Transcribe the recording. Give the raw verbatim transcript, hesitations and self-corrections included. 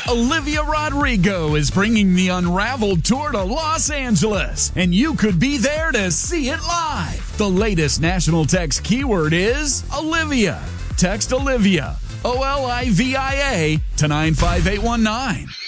Olivia Rodrigo is bringing the Unraveled Tour to Los Angeles, and you could be there to see it live. The latest national text keyword is Olivia. Text Olivia, O L I V I A, to nine five eight one nine.